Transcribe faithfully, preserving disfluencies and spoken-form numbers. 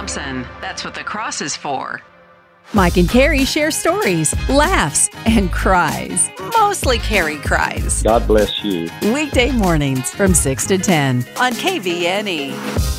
Thompson. That's what the cross is for. Mike and Carrie share stories, laughs, and cries. Mostly Carrie cries. God bless you. Weekday mornings from six to ten on K V N E.